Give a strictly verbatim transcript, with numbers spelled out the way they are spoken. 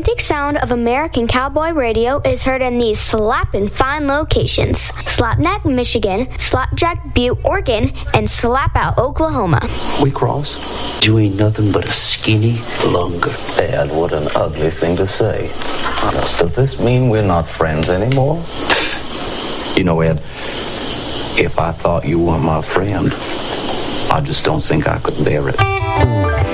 authentic sound of American cowboy radio is heard in these slappin' fine locations: Slapneck, Michigan, Slapjack, Butte, Oregon, and Slapout, Oklahoma. We cross? You ain't nothing but a skinny lunger. Dad, what an ugly thing to say. Honest, does this mean we're not friends anymore? You know, Ed, if I thought you weren't my friend, I just don't think I could bear it.